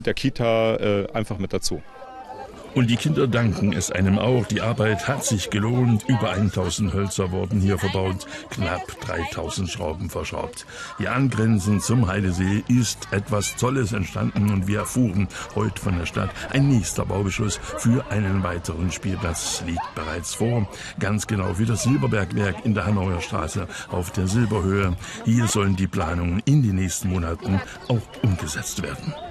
der Kita einfach mit dazu. Und die Kinder danken es einem auch. Die Arbeit hat sich gelohnt. Über 1000 Hölzer wurden hier verbaut, knapp 3000 Schrauben verschraubt. Hier angrenzend zum Heidesee ist etwas Tolles entstanden und wir erfuhren heute von der Stadt, ein nächster Baubeschluss für einen weiteren Spielplatz liegt bereits vor. Ganz genau wie das Silberbergwerk in der Hanauer Straße auf der Silberhöhe. Hier sollen die Planungen in den nächsten Monaten auch umgesetzt werden.